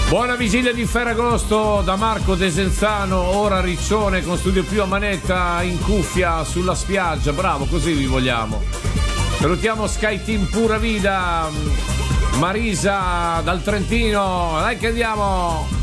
Buona vigilia di Ferragosto da Marco Desenzano, ora Riccione con Studio Più a manetta in cuffia sulla spiaggia. Bravo, così vi vogliamo. Salutiamo Sky Team Pura Vida, Marisa dal Trentino. Dai che andiamo!